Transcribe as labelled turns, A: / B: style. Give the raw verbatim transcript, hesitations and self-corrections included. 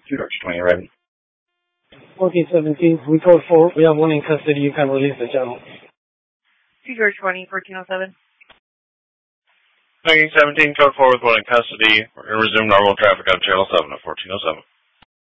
A: Two Dodge twenty, ready.
B: fourteen seventeen, we code four. We have one in custody. You can release the channel.
C: Two George twenty, fourteen oh seven.
D: nineteen seventeen, code four with one in custody. We're going to resume normal traffic on channel seven at fourteen oh seven.